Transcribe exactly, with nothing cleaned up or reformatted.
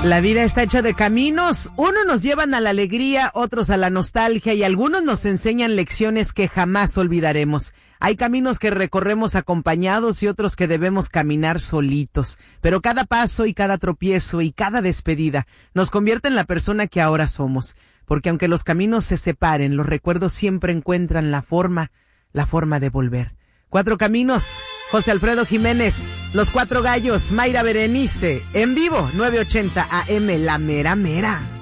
La vida está hecha de caminos. Unos nos llevan a la alegría, otros a la nostalgia y algunos nos enseñan lecciones que jamás olvidaremos. Hay caminos que recorremos acompañados y otros que debemos caminar solitos. Pero cada paso y cada tropiezo y cada despedida nos convierte en la persona que ahora somos. Porque aunque los caminos se separen, los recuerdos siempre encuentran la forma, la forma de volver. Cuatro Caminos, José Alfredo Jiménez, Los Cuatro Gallos, Mayra Berenice, en vivo, nueve ochenta A M, La Mera Mera.